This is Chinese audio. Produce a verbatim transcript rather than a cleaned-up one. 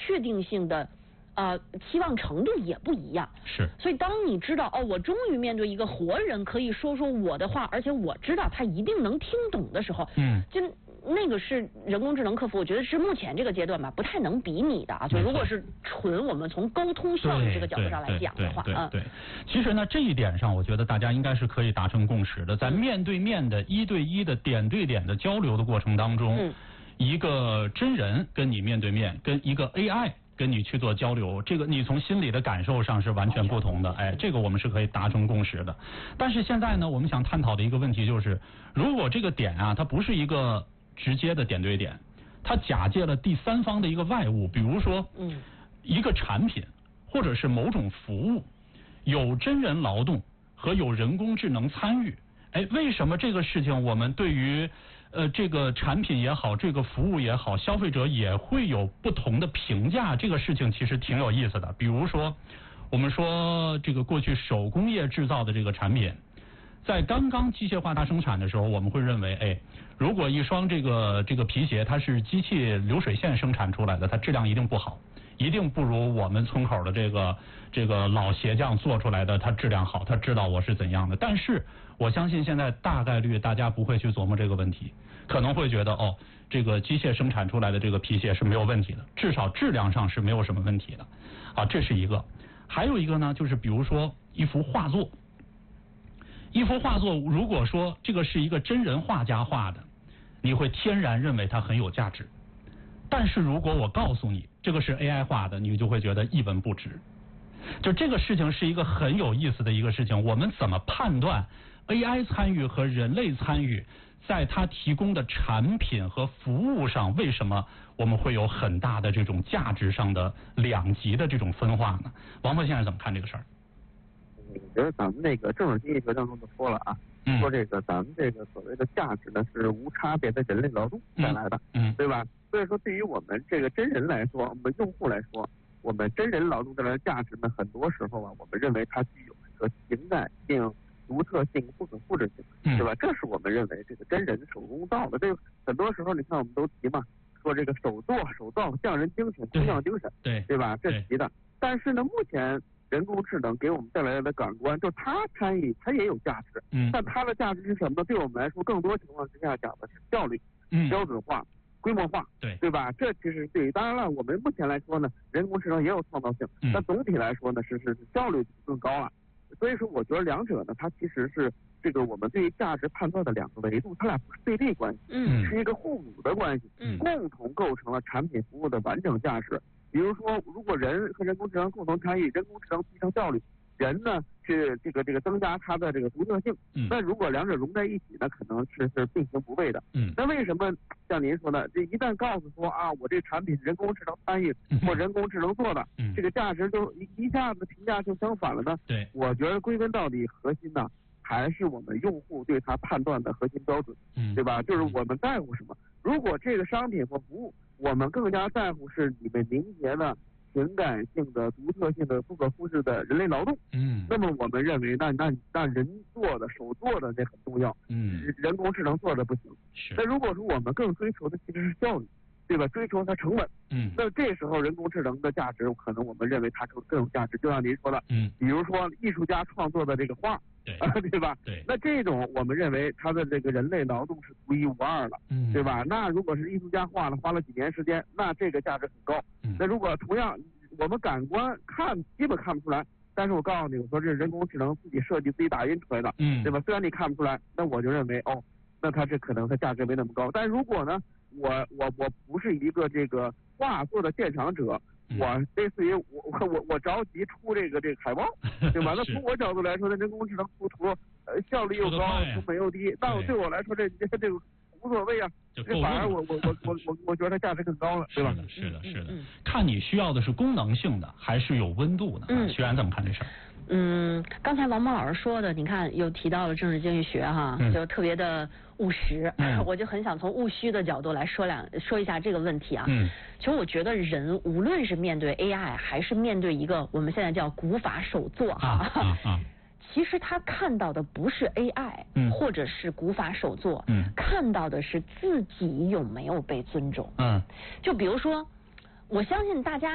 确定性的。呃，期望程度也不一样， 是。 所以当你知道哦，我终于面对一个活人可以说说我的话，而且我知道他一定能听懂的时候， 嗯， 就那个是人工智能客服，我觉得是目前这个阶段吧，不太能比拟的啊。就如果是纯我们从沟通效率这个角度上来讲的话， 对对对对对。其实呢，这一点上，我觉得大家应该是可以达成共识的，在面对面的一对一的点对点的交流的过程当中， 嗯， 一个真人跟你面对面，跟一个 A I。跟你去做交流，这个你从心理的感受上是完全不同的，哎，这个我们是可以达成共识的。但是现在呢，我们想探讨的一个问题就是，如果这个点啊，它不是一个直接的点对点，它假借了第三方的一个外物，比如说，嗯，一个产品或者是某种服务，有真人劳动和有人工智能参与，哎，为什么这个事情我们对于呃，这个产品也好，这个服务也好，消费者也会有不同的评价。这个事情其实挺有意思的。比如说，我们说这个过去手工业制造的这个产品，在刚刚机械化大生产的时候，我们会认为，哎，如果一双这个这个皮鞋它是机器流水线生产出来的，它质量一定不好，一定不如我们村口的这个这个老鞋匠做出来的它质量好，他知道我是怎样的。但是我相信现在大概率大家不会去琢磨这个问题，可能会觉得哦，这个机械生产出来的这个皮鞋是没有问题的，至少质量上是没有什么问题的啊，这是一个。还有一个呢，就是比如说一幅画作，一幅画作如果说这个是一个真人画家画的，你会天然认为它很有价值。但是如果我告诉你这个是 A I 画的，你就会觉得一文不值。就这个事情是一个很有意思的一个事情，我们怎么判断 A I 参与和人类参与在它提供的产品和服务上，为什么我们会有很大的这种价值上的两极的这种分化呢？王博先生怎么看这个事儿？ 我觉得咱们那个政治经济学当中就说了啊，嗯、说这个咱们这个所谓的价值呢是无差别的人类劳动带来的，嗯，嗯对吧？所以说对于我们这个真人来说，我们用户来说，我们真人劳动带来的价值呢，很多时候啊，我们认为它具有一个情感性、独特性、不可复制性，对吧？这是我们认为这个真人手工造的。这个很多时候你看我们都提嘛，说这个手作手造匠人精神、工匠精神，对对吧？这是提的。但是呢，目前人工智能给我们带来的感官，就它参与，它也有价值，嗯，但它的价值是什么呢？对我们来说，更多情况之下讲的是效率、嗯、标准化。规模化，对对吧？这其实对，当然了，我们目前来说呢，人工智能也有创造性，嗯、但总体来说呢，是是是效率更高了。所以说，我觉得两者呢，它其实是这个我们对于价值判断的两个维度，它俩不是对立关系，嗯，是一个互补的关系，嗯，共同构成了产品服务的完整价值。比如说，如果人和人工智能共同参与，人工智能提升效率，人呢是这个这个增加它的这个独特性，嗯，那如果两者融在一起呢，可能是是并行不悖的，嗯，那为什么像您说的，这一旦告诉说啊，我这产品是人工智能参与或人工智能做的，嗯，这个价值就一一下子评价就相反了呢？对，我觉得归根到底核心呢，还是我们用户对它判断的核心标准，嗯，对吧？就是我们在乎什么？如果这个商品或服务，我们更加在乎是你们凝结的情感性的、独特性的、不可复制的人类劳动，嗯，那么我们认为那那那人做的、手做的那很重要，嗯，人工智能做的不行。是。那如果说我们更追求的其实是效率，对吧？追求它成本，嗯，那这时候人工智能的价值，可能我们认为它更更有价值。就像您说的，嗯，比如说艺术家创作的这个画，对，啊，对吧？对。那这种我们认为它的这个人类劳动是独一无二的，嗯，对吧？那如果是艺术家画了，花了几年时间，那这个价值很高。嗯。那如果同样我们感官看基本看不出来，但是我告诉你，我说这是人工智能自己设计、自己打印出来的，嗯，对吧？虽然你看不出来，那我就认为哦，那它这可能它价值没那么高。但如果呢，我我我不是一个这个画作的鉴赏者，嗯、我类似于我我我我着急出这个这个海报，对吧？那从我角度来说，那人工智能出图，呃，效率又高，成本又低，那对我来说这这这个无所谓啊。这反而我我我我我我觉得它价值更高了，对吧？ 是的，是的，是的。嗯、看你需要的是功能性的，还是有温度的？嗯，徐然怎么看这事儿？ 嗯，刚才王蒙老师说的，你看又提到了政治经济学哈，嗯、就特别的务实，嗯、我就很想从务虚的角度来说两说一下这个问题啊。嗯，其实我觉得人无论是面对 A I， 还是面对一个我们现在叫古法手作哈。啊啊啊其实他看到的不是 A I，嗯，或者是古法手作，嗯，看到的是自己有没有被尊重。嗯，就比如说，我相信大家。